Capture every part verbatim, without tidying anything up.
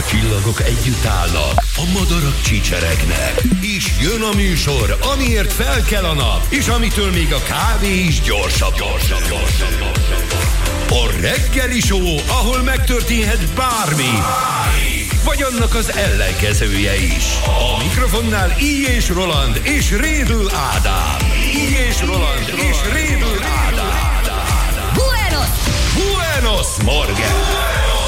A csillagok együtt állnak, a madarak csicseregnek, és jön a műsor, amiért fel kell a nap, és amitől még a kávé is gyorsabb, gyorsabb, gyorsabb, gyorsabb. A reggeli show, ahol megtörténhet bármi, vagy annak az ellenkezője is. A mikrofonnál I. és Roland és Rédl Ádám. I. és Roland és Rédl Ádám. Buenos! Buenos Morgen!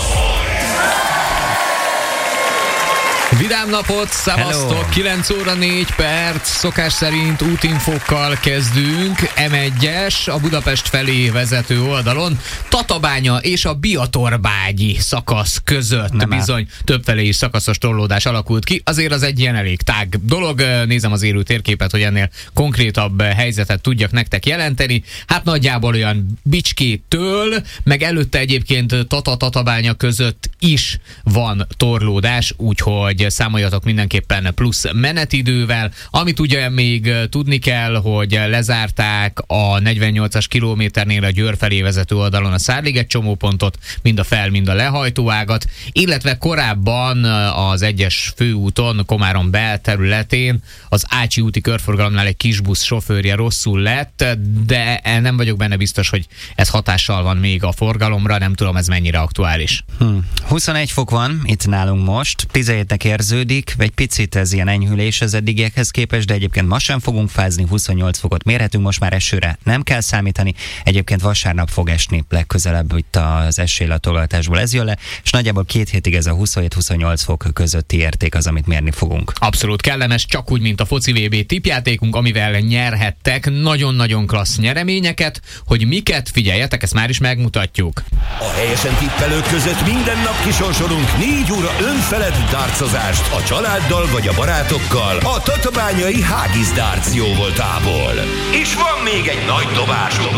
Vidám napot, szevasztok, kilenc óra négy perc, szokás szerint útinfokkal kezdünk, M egyes, a Budapest felé vezető oldalon, Tatabánya és a Biatorbágyi szakasz között nem bizony többfelé is szakaszos torlódás alakult ki, azért az egy ilyen elég tág dolog, nézem az élő térképet, hogy ennél konkrétabb helyzetet tudjak nektek jelenteni, hát nagyjából olyan Bicskétől, meg előtte egyébként Tata-Tatabánya között is van torlódás, úgyhogy számoljatok mindenképpen plusz menetidővel. Amit ugye még tudni kell, hogy lezárták a negyvennyolcas kilométernél a Győr felé vezető oldalon a Szárliget csomópontot, mind a fel, mind a lehajtóágat, illetve korábban az egyes főúton, Komárom belterületén az Ácsi úti körforgalomnál egy kisbusz sofőrje rosszul lett, de nem vagyok benne biztos, hogy ez hatással van még a forgalomra, nem tudom, ez mennyire aktuális. Hmm. huszonegy fok van itt nálunk most, tizenhétnek érződik, egy picit ez ilyen enyhülés az eddigiekhez képest, de egyébként ma sem fogunk fázni, huszonnyolc fokot mérhetünk, most már esőre nem kell számítani, egyébként vasárnap fog esni legközelebb itt az esélylatolgatásból ez jön le, és nagyjából két hétig ez a huszonhét-huszonnyolc fok közötti érték az, amit mérni fogunk. Abszolút kellemes, csak úgy, mint a foci vé bé tippjátékunk, amivel nyerhettek nagyon-nagyon klassz nyereményeket, hogy miket, figyeljetek, ezt már is megmutatjuk. A helyesen tippelők között minden nap kisorsolunk négy óra önfelett dárcozást a családdal vagy a barátokkal a tatabányai Hágisz Darts jóvoltából. És van még egy nagy dobásunk.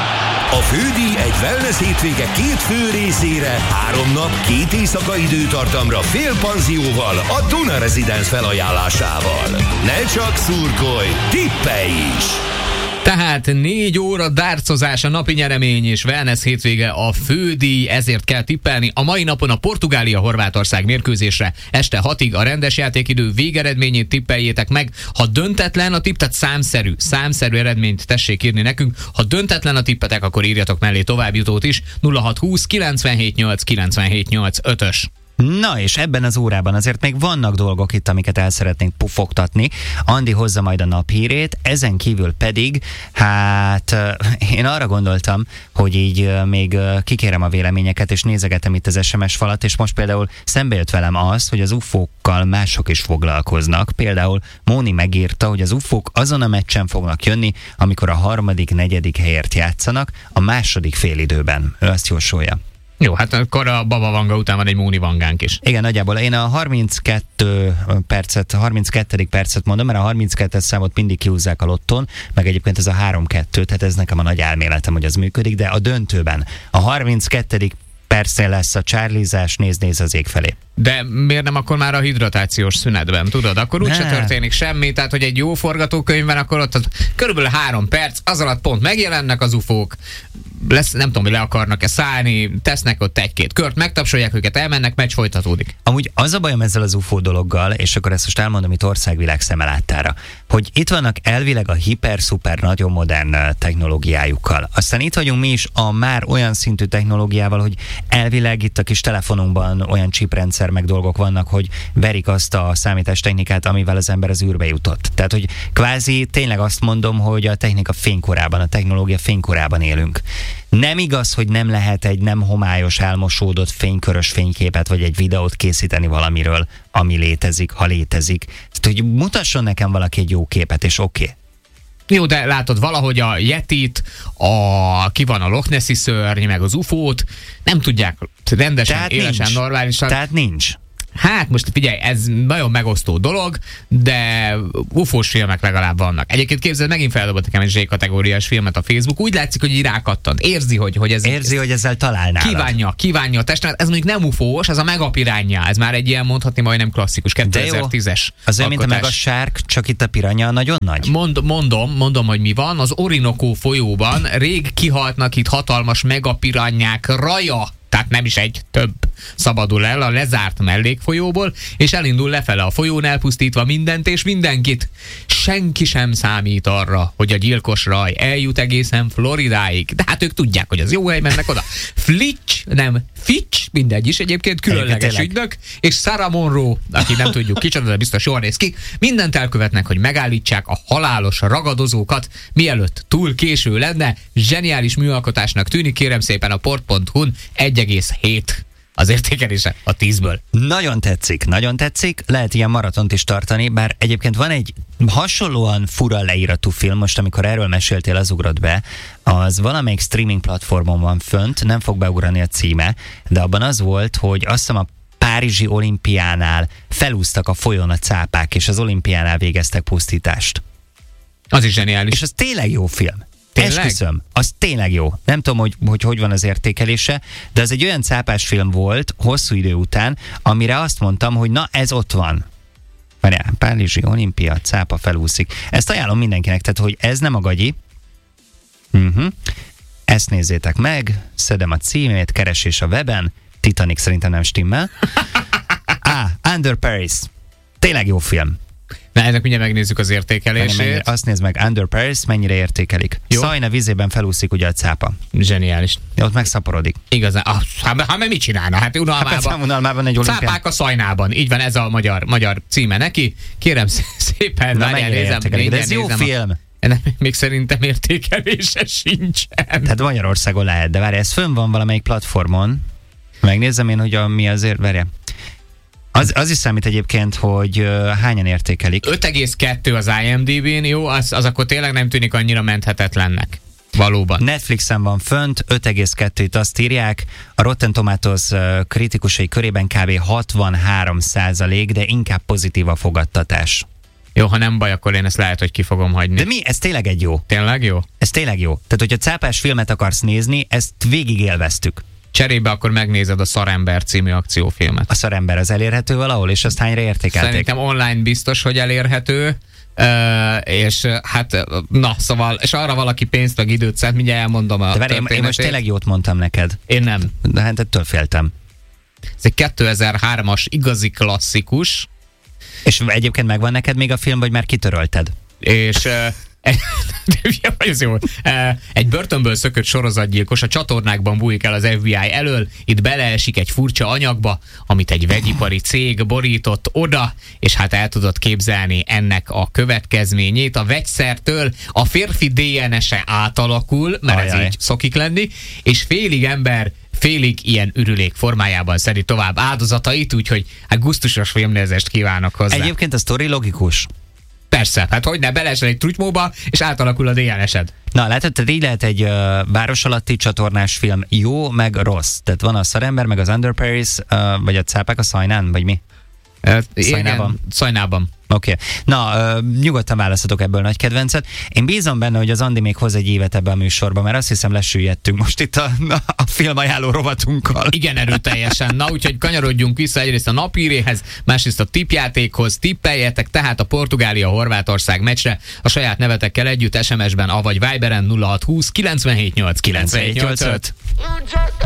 A fődíj egy wellness hétvége két fő részére, három nap, két éjszaka időtartamra fél panzióval a Duna Residence felajánlásával. Ne csak szurkolj, tippelj is! Tehát négy óra dárcozás a napi nyeremény és wellness hétvége a fődíj, ezért kell tippelni. A mai napon a Portugália-Horvátország mérkőzésre este hatig a rendes játékidő végeredményét tippeljétek meg. Ha döntetlen a tipp, tehát számszerű, számszerű eredményt tessék írni nekünk. Ha döntetlen a tippetek, akkor írjatok mellé továbbjutót is. nulla hat húsz kilencvenhét nyolc kilencvenhét nyolc ötös. Na, és ebben az órában azért még vannak dolgok itt, amiket el szeretnénk pufogtatni. Andi hozza majd a naphírét, ezen kívül pedig, hát én arra gondoltam, hogy így még kikérem a véleményeket, és nézegetem itt az es em es falat, és most például szembe jött velem az, hogy az ufókkal mások is foglalkoznak. Például Móni megírta, hogy az ufók azon a meccsen fognak jönni, amikor a harmadik, negyedik helyért játszanak, a második félidőben. Ő azt jósolja. Jó, hát akkor a Baba Vanga után van egy Móni Vangánk is. Igen, nagyjából én a harminckettő percet, a harminckettedik percet mondom, mert a harminckettes számot mindig kihúzzák a lotton, meg egyébként ez a három kettő, tehát ez nekem a nagy elméletem, hogy az működik, de a döntőben a harminckettedik percnél lesz a csárlizás, néz-néz az ég felé. De miért nem akkor már a hidratációs szünetben, tudod? Akkor úgyse történik semmi, tehát hogy egy jó forgatókönyvben akkor ott körülbelül három perc, az alatt pont megjelennek az ufók, lesz, nem tudom, hogy le akarnak-e szállni, tesznek ott egy-két kört, megtapsolják őket, elmennek, meccs folytatódik. Amúgy az a bajom ezzel az ufó dologgal, és akkor ezt most elmondom itt országvilág szeme láttára, hogy itt vannak elvileg a hiper-szuper nagyon modern technológiájukkal. Aztán itt vagyunk mi is a már olyan szintű technológiával, hogy elvileg itt a kis telefonunkban olyan chiprendszer meg dolgok vannak, hogy verik azt a számítástechnikát, amivel az ember az űrbe jutott. Tehát, hogy kvázi tényleg azt mondom, hogy a technika fénykorában, a technológia fénykorában élünk. Nem igaz, hogy nem lehet egy nem homályos, elmosódott fénykörös fényképet, vagy egy videót készíteni valamiről, ami létezik, ha létezik. Tehát, hogy mutasson nekem valaki egy jó képet, és oké. Okay. Jó, de látod, valahogy a Yetit, a, ki van a Loch Nessi szörny, meg az ufót, nem tudják rendesen, tehát élesen, nincs. normálisan. Tehát nincs. Hát most figyelj, ez nagyon megosztó dolog, de ufós filmek legalább vannak. Egyébként képzeld, megint feldobott nekem egy Z-kategóriás filmet a Facebook, úgy látszik, hogy így rákattant. Érzi, hogy, hogy ez... Érzi, ez, hogy ezzel találnál. Kívánja, kívánja a testnet. Ez mondjuk nem ufós, ez a Megapiránja. Ez már egy ilyen, mondhatni majdnem klasszikus, kétezer-tízes. Az olyan, mint a Megasárk, csak itt a piranya nagyon nagy. Mond, mondom, mondom, hogy mi van. Az Orinoco folyóban rég kihaltnak itt hatalmas megapiranyák raja tehát nem is egy, több szabadul el a lezárt mellékfolyóból, és elindul lefele a folyón, elpusztítva mindent és mindenkit. Senki sem számít arra, hogy a gyilkos raj eljut egészen Floridáig. De hát ők tudják, hogy az jó hely, mennek oda. Flitch, nem, Fitch, mindegy is egyébként, különleges ügynök, és Sarah Monroe, aki nem tudjuk kicsoda, de biztos jól néz ki, mindent elkövetnek, hogy megállítsák a halálos ragadozókat, mielőtt túl késő lenne. Zseniális műalkotásnak tűnik, kérem szépen a port pont hu-n egy egész hét az értékelése a tízből. Nagyon tetszik, nagyon tetszik, lehet ilyen maratont is tartani, bár egyébként van egy hasonlóan fura leíratú film, most amikor erről meséltél, az ugrott be, az valamelyik streaming platformon van fönt, nem fog beugrani a címe, de abban az volt, hogy azt hiszem a párizsi olimpiánál felúztak a folyón a cápák, és az olimpiánál végeztek pusztítást. Az is zseniális. És az tényleg jó film. Tényleg? Esküszöm, az tényleg jó. Nem tudom, hogy, hogy hogy van az értékelése, de ez egy olyan cápás film volt, hosszú idő után, amire azt mondtam, hogy na ez ott van. Várjál, párizsi olimpia, cápa felúszik. Ezt ajánlom mindenkinek, tehát hogy ez nem a gagyi. Uh-huh. Ezt nézzétek meg, szedem a címét, keresés a weben, Titanic szerintem nem stimmel. Ah, Under Paris. Tényleg jó film. Na, ennek mindjárt megnézzük az értékelését. Mennyire, azt nézd meg, Under Paris, mennyire értékelik. Jó. Szajna vízében felúszik ugye a cápa. Zseniális. Ott megszaporodik. Igazán. Ah, hát, hát mit csinálna? Hát unalmában. Hát unalmában egy olimpián. Cápák a Szajnában. Így van, ez a magyar, magyar címe neki. Kérem szépen, na, mennyire nézem, értékelik. De ez jó film. A... Ennek még szerintem értékelése sincsen. Tehát Magyarországon lehet, de várj, ez fönn van valamelyik platformon. Megnézem én, hogy a, mi azért, várj. Az, az is számít egyébként, hogy uh, hányan értékelik. öt egész kettő az I M D B-n, jó, az, az akkor tényleg nem tűnik annyira menthetetlennek. Valóban. Netflixen van fönt, öt egész kettőt azt írják, a Rotten Tomatoes uh, kritikusai körében kb. hatvanhárom százalék, de inkább pozitív a fogadtatás. Jó, ha nem baj, akkor én ezt lehet, hogy ki fogom hagyni. De mi? Ez tényleg egy jó. Tényleg jó? Ez tényleg jó. Tehát, hogyha cápás filmet akarsz nézni, ezt végig élveztük. Cserébe akkor megnézed a Szarember című akciófilmet. A Szarember az elérhető valahol, és azt hányra értékelték? Szerintem online biztos, hogy elérhető, uh, és hát na, szóval, és arra valaki pénzt meg időt szent, mindjárt elmondom a történetét. Én, én most tényleg jót mondtam neked. Én nem. De hát ettől féltem. Ez egy kétezer-hármas igazi klasszikus. És egyébként megvan neked még a film, vagy már kitörölted? És... Uh, ez jó. Egy börtönből szökött sorozatgyilkos a csatornákban bújik el az F B I elől, itt beleesik egy furcsa anyagba, amit egy vegyipari cég borított oda, és hát el tudod képzelni ennek a következményét. A vegyszertől a férfi dé en es-e átalakul, mert Ajaj. ez így szokik lenni, és félig ember, félig ilyen ürülék formájában szedi tovább áldozatait, úgyhogy hát gusztusos filmnézést kívánok hozzá. Egyébként a sztori logikus. Persze, hát hogy ne belesel egy trutymóba, és átalakul a dé en es-ed. Na, látod, tehát így lehet egy uh, város alatti csatornás film jó, meg rossz. Tehát van a Szarember, meg az Under Paris, uh, vagy a cápák a Szajnán, vagy mi? Uh, Szajnában. Szajnában. Oké. Okay. Na, uh, nyugodtan választhatok ebből nagy kedvencet. Én bízom benne, hogy az Andi még hoz egy évet ebbe a műsorba, mert azt hiszem lesüllyedtünk most itt a, a filmajánló rovatunkkal. Igen, erőteljesen. Na, úgyhogy kanyarodjunk vissza egyrészt a napíréhez, másrészt a tippjátékhoz. Tippeljetek tehát a Portugália-Horvátország meccsre a saját nevetekkel együtt es em es-ben, avagy Viberen nulla hat húsz kilencvenhét nyolc kilencvenhét nyolcvanöt.